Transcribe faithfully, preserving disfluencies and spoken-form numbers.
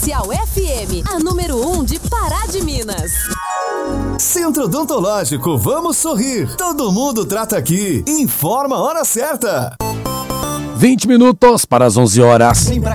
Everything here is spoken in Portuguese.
Comercial F M, a número um de Pará de Minas. Centro Odontológico, vamos sorrir. Todo mundo trata aqui. Informa a hora certa. vinte minutos para as onze horas. Vem pra